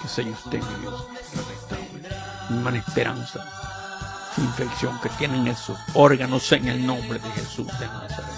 sea usted, mi Dios, la restaure. Mi hermana Esperanza, su infección que tienen esos órganos en el nombre de Jesús de Nazaret.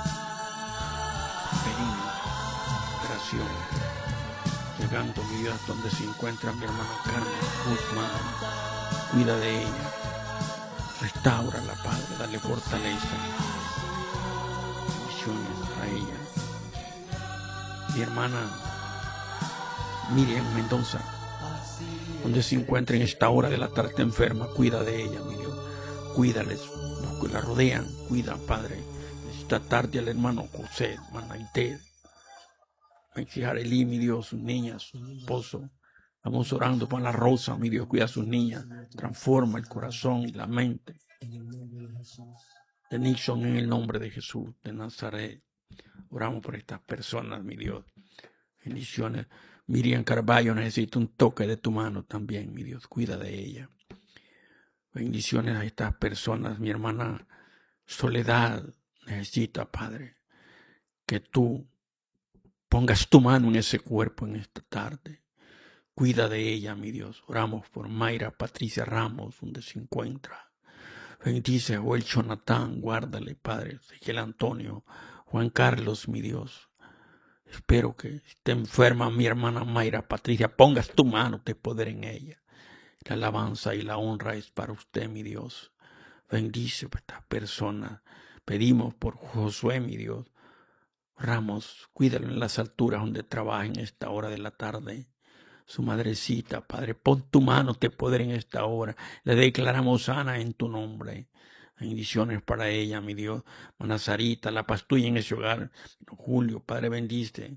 Pedimos oración, llegando, mi Dios, donde se encuentra mi hermano Carmen Guzmán. Cuida de ella, restáurala, Padre, dale fortaleza, bendiciones a ella. Mi hermana Miriam Mendoza, donde se encuentra en esta hora de la tarde enferma, cuida de ella, mi Dios, cuídales, los que la rodean, cuida, Padre, esta tarde al hermano José, hermana Aide, Jarelí, mi Dios, sus niñas, su esposo. Vamos orando por la Rosa, mi Dios, cuida a sus niñas, transforma el corazón y la mente de Nixon en el nombre de Jesús de Nazaret. Oramos por estas personas, mi Dios. Bendiciones. Miriam Carballo necesita un toque de tu mano también, mi Dios, cuida de ella. Bendiciones a estas personas. Mi hermana Soledad necesita, Padre, que tú pongas tu mano en ese cuerpo en esta tarde. Cuida de ella, mi Dios. Oramos por Mayra Patricia Ramos, donde se encuentra. Bendice a Joel Jonathan, guárdale, Padre. Ezequiel Antonio, Juan Carlos, mi Dios. Espero que esté enferma mi hermana Mayra Patricia. Pongas tu mano de poder en ella. La alabanza y la honra es para usted, mi Dios. Bendice a estas personas. Pedimos por Josué, mi Dios. Ramos, cuídalo en las alturas donde trabaja en esta hora de la tarde. Su madrecita, Padre, pon tu mano de poder en esta hora. Le declaramos sana en tu nombre. Bendiciones para ella, mi Dios. Manazarita, la paz tuya en ese hogar. Julio, Padre, bendice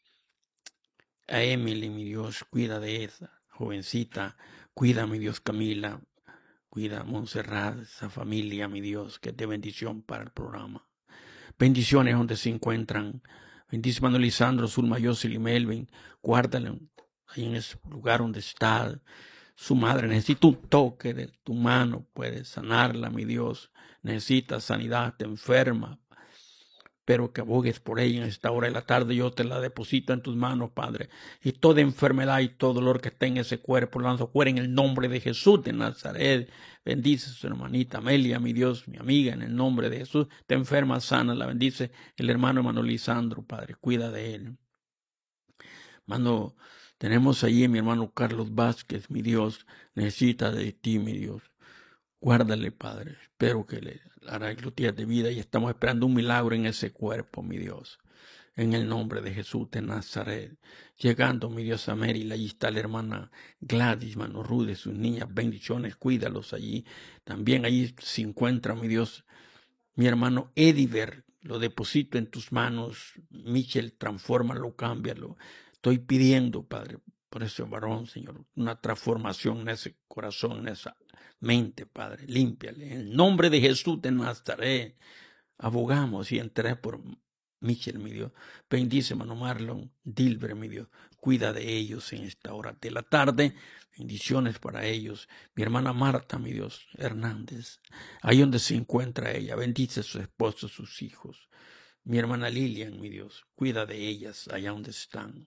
a Emily, mi Dios. Cuida de esa jovencita. Cuida, mi Dios, Camila. Cuida a Montserrat, esa familia, mi Dios, que es de bendición para el programa. Bendiciones donde se encuentran. Bendice Manuel Lisandro, Zulma Yosel y Melvin. Guárdale ahí en ese lugar donde está su madre. Necesita un toque de tu mano. Puedes sanarla, mi Dios. Necesita sanidad, está enferma. Pero que abogues por ella en esta hora de la tarde. Yo te la deposito en tus manos, Padre. Y toda enfermedad y todo dolor que esté en ese cuerpo, lo lanzo fuera en el nombre de Jesús de Nazaret. Bendice a su hermanita Amelia, mi Dios, mi amiga, en el nombre de Jesús. Te enferma, sana, la bendice el hermano Manuel Lisandro, Padre. Cuida de él. Mano, tenemos allí a mi hermano Carlos Vázquez, mi Dios. Necesita de ti, mi Dios. Guárdale, Padre. Espero que le hará los días de vida y estamos esperando un milagro en ese cuerpo, mi Dios. En el nombre de Jesús de Nazaret. Llegando, mi Dios, a Mérida, allí está la hermana Gladys, mano Rude, sus niñas, bendiciones, cuídalos allí. También allí se encuentra, mi Dios, mi hermano Ediver. Lo deposito en tus manos. Michel, transfórmalo, cámbialo. Estoy pidiendo, Padre, por ese varón, Señor, una transformación en ese corazón, en esa mente, Padre, límpiale. En el nombre de Jesús de Nazaret, abogamos y entré por Michel, mi Dios. Bendice, hermano Marlon, Dilber, mi Dios. Cuida de ellos en esta hora de la tarde. Bendiciones para ellos. Mi hermana Marta, mi Dios, Hernández. Ahí donde se encuentra ella. Bendice a su esposo, sus hijos. Mi hermana Lilian, mi Dios. Cuida de ellas allá donde están.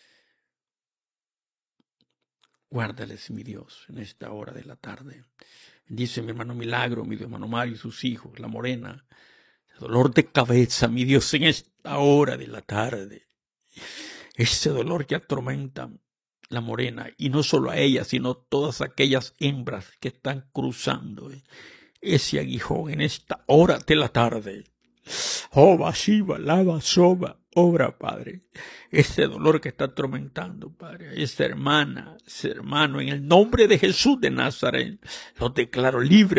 Guárdales, mi Dios, en esta hora de la tarde. Dice mi hermano Milagro, mi Dios, hermano Mario y sus hijos, la Morena. Dolor de cabeza, mi Dios, en esta hora de la tarde. Ese dolor que atormenta la Morena. Y no solo a ella, sino todas aquellas hembras que están cruzando ese aguijón en esta hora de la tarde. Oba, Shiva, Lava, Soba, obra, Padre. Ese dolor que está atormentando, Padre. Esa hermana, ese hermano, en el nombre de Jesús de Nazaret, lo declaro libre.